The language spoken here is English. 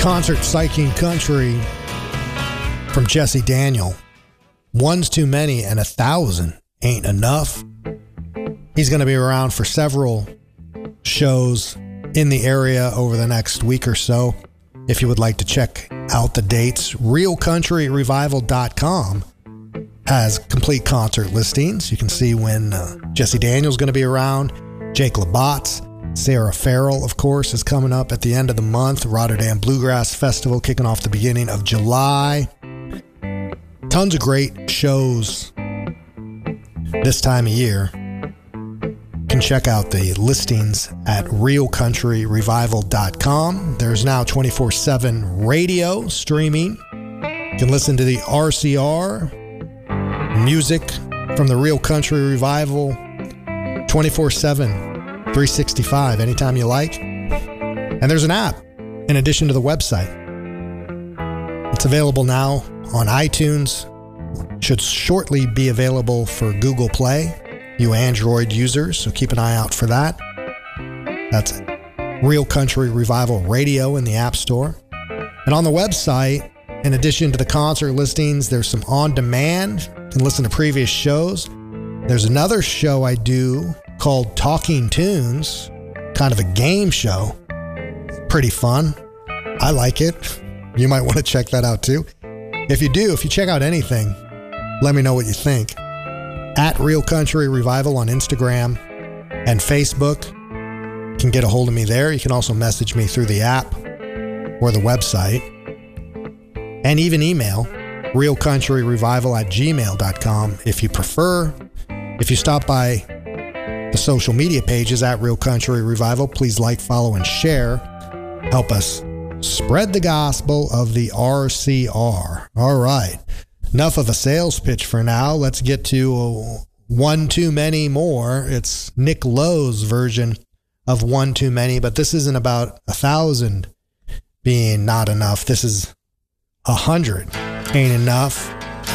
Concert Psyching Country from Jesse Daniel. One's too many and 1,000 ain't enough. He's going to be around for several shows in the area over the next week or so. If you would like to check out the dates, realcountryrevival.com has complete concert listings. You can see when Jesse Daniel's going to be around. Jake Labatz, Sarah Farrell, of course, is coming up at the end of the month. Rotterdam Bluegrass Festival kicking off the beginning of July. Tons of great shows this time of year. You can check out the listings at realcountryrevival.com. There's now 24/7 radio streaming. You can listen to the RCR music from the Real Country Revival 24/7. 365 anytime you like. And there's an app in addition to the website. It's available now on iTunes. Should shortly be available for Google Play, you Android users, so keep an eye out for that. That's Real Country Revival Radio in the App Store. And on the website, in addition to the concert listings, there's some on-demand. You can listen to previous shows. There's another show I do called Talking Tunes, kind of a game show. Pretty fun. I like it. You might want to check that out too. If you check out anything, let me know what you think. At Real Country Revival on Instagram and Facebook. You can get a hold of me there. You can also message me through the app or the website. And even email realcountryrevival@gmail.com if you prefer. If you stop by the social media pages at Real Country Revival, please like, follow, and share. Help us spread the gospel of the RCR. All right. Enough of a sales pitch for now. Let's get to One Too Many More. It's Nick Lowe's version of One Too Many, but this isn't about 1,000 being not enough. This is 100 ain't enough.